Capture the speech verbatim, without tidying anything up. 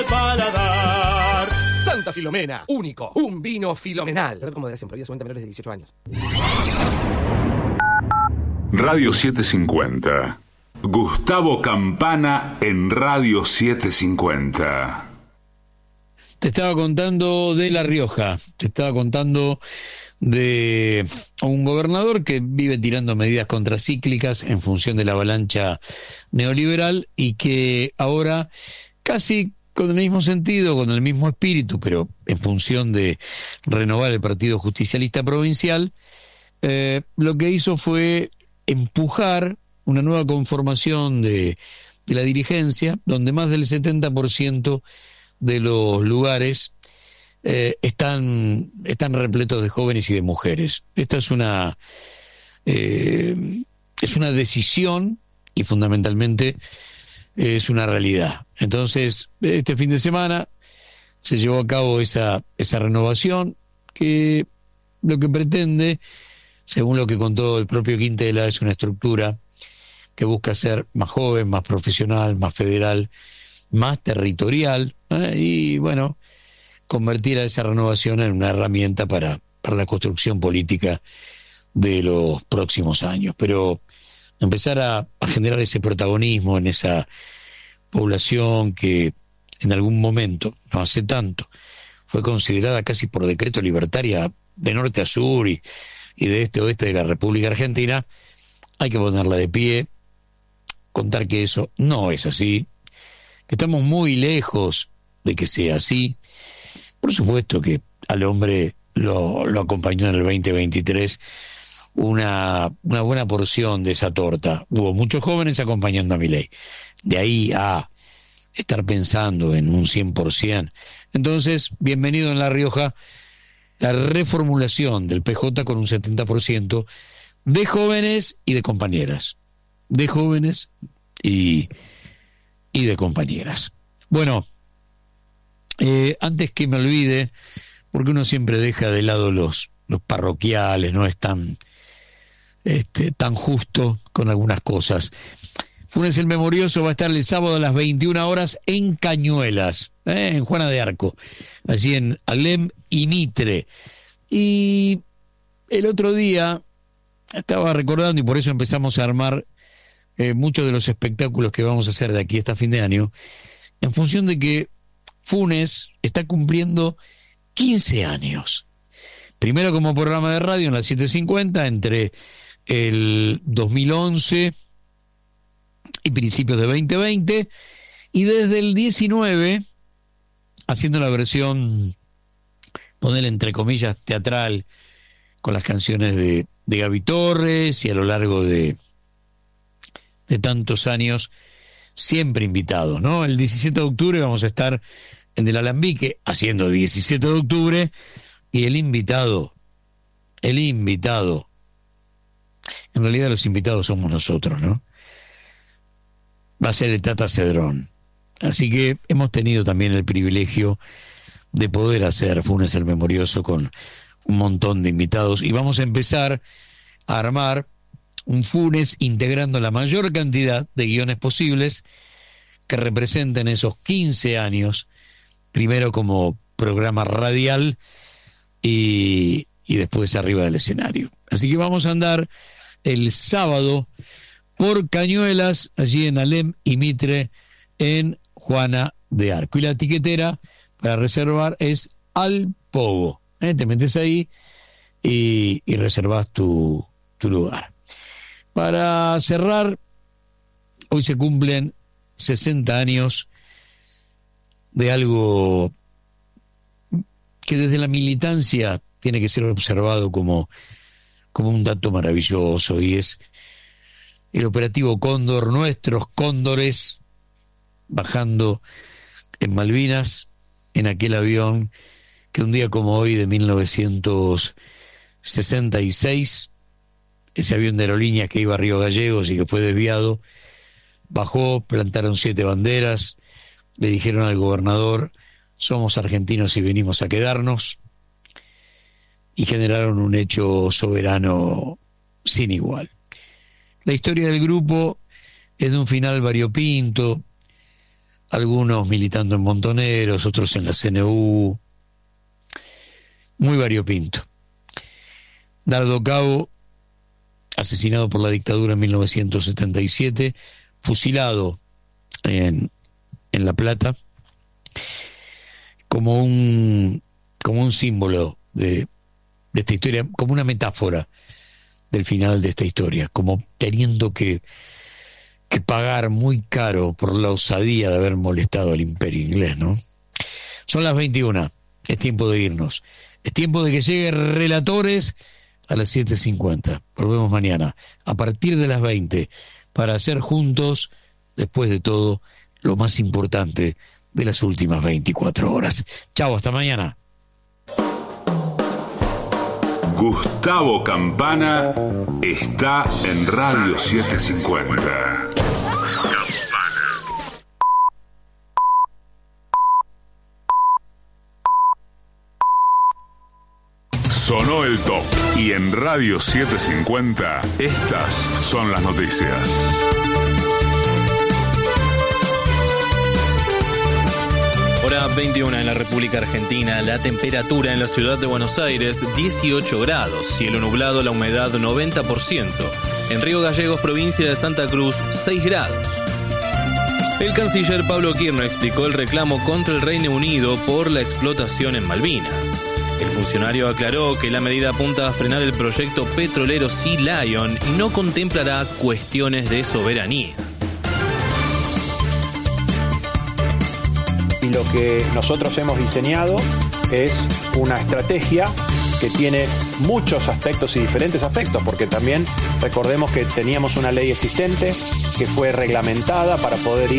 Paladar. Santa Filomena, único, un vino filomenal. Pero como moderación, prohibida su venta a menores de dieciocho años. Radio setecientos cincuenta. Gustavo Campana en Radio setecientos cincuenta. Te estaba contando de La Rioja, te estaba contando de un gobernador que vive tirando medidas contracíclicas en función de la avalancha neoliberal y que ahora, casi con el mismo sentido, con el mismo espíritu, pero en función de renovar el Partido Justicialista Provincial, eh, lo que hizo fue empujar una nueva conformación de, de la dirigencia, donde más del setenta por ciento de los lugares eh, están, están repletos de jóvenes y de mujeres. Esta es una, eh, es una decisión y fundamentalmente es una realidad. Entonces, este fin de semana se llevó a cabo esa, esa renovación que lo que pretende, según lo que contó el propio Quintela, es una estructura que busca ser más joven, más profesional, más federal, más territorial, ¿eh? Y bueno, convertir a esa renovación en una herramienta para, para la construcción política de los próximos años. Pero empezar a, a generar ese protagonismo en esa población que en algún momento, no hace tanto, fue considerada casi por decreto libertaria de norte a sur y, y de este a oeste de la República Argentina, hay que ponerla de pie, contar que eso no es así, que estamos muy lejos de que sea así. Por supuesto que al hombre lo, lo acompañó en el veinte veintitrés una, una buena porción de esa torta. Hubo muchos jóvenes acompañando a Milei. De ahí a estar pensando en un cien por ciento. Entonces, bienvenido en La Rioja la reformulación del P J con un setenta por ciento de jóvenes y de compañeras. De jóvenes y, y de compañeras. Bueno, eh, antes que me olvide, porque uno siempre deja de lado los, los parroquiales, no es tan, este, tan justo con algunas cosas. Funes el Memorioso va a estar el sábado a las veintiuna horas en Cañuelas, ¿eh? En Juana de Arco, allí en Alem y Mitre. Y el otro día estaba recordando, y por eso empezamos a armar eh, muchos de los espectáculos que vamos a hacer de aquí hasta fin de año, en función de que Funes está cumpliendo quince años. Primero como programa de radio en la setecientos cincuenta entre el dos mil once y principios de veinte veinte, y desde el diecinueve haciendo la versión, poner entre comillas, teatral, con las canciones de, de Gaby Torres, y a lo largo de, de tantos años siempre invitados, ¿no? El diecisiete de octubre vamos a estar en el Alambique haciendo diecisiete de octubre, y el invitado, el invitado, en realidad los invitados somos nosotros, ¿no? Va a ser el Tata Cedrón. Así que hemos tenido también el privilegio de poder hacer Funes el Memorioso con un montón de invitados, y vamos a empezar a armar un Funes integrando la mayor cantidad de guiones posibles que representen esos quince años, primero como programa radial y, y después arriba del escenario. Así que vamos a andar el sábado por Cañuelas, allí en Alem y Mitre, en Juana de Arco. Y la etiquetera para reservar es Al Pogo. ¿Eh? Te metes ahí y, y reservas tu, tu lugar. Para cerrar, hoy se cumplen sesenta años de algo que desde la militancia tiene que ser observado como, como un dato maravilloso, y es el operativo Cóndor, nuestros cóndores bajando en Malvinas en aquel avión que un día como hoy de mil novecientos sesenta y seis, ese avión de aerolíneas que iba a Río Gallegos y que fue desviado, bajó, plantaron siete banderas, le dijeron al gobernador: somos argentinos y venimos a quedarnos, y generaron un hecho soberano sin igual. La historia del grupo es de un final variopinto, algunos militando en Montoneros, otros en la C N U, muy variopinto. Dardo Cabo, asesinado por la dictadura en mil novecientos setenta y siete, fusilado en, en La Plata, como un, como un símbolo de, de esta historia, como una metáfora del final de esta historia, como teniendo que, que pagar muy caro por la osadía de haber molestado al imperio inglés, ¿no? Son las veintiuna, es tiempo de irnos, es tiempo de que lleguen relatores a las siete cincuenta. Volvemos mañana a partir de las veinte para hacer juntos, después de todo, lo más importante de las últimas veinticuatro horas. Chao, hasta mañana. Gustavo Campana está en Radio setecientos cincuenta. Sonó el top y en Radio setecientos cincuenta estas son las noticias. Hora veintiuna en la República Argentina, la temperatura en la ciudad de Buenos Aires dieciocho grados, cielo nublado, la humedad noventa por ciento. En Río Gallegos, provincia de Santa Cruz, seis grados. El canciller Pablo Kirchner explicó el reclamo contra el Reino Unido por la explotación en Malvinas. El funcionario aclaró que la medida apunta a frenar el proyecto petrolero Sea Lion y no contemplará cuestiones de soberanía. Y lo que nosotros hemos diseñado es una estrategia que tiene muchos aspectos y diferentes aspectos, porque también recordemos que teníamos una ley existente que fue reglamentada para poder ir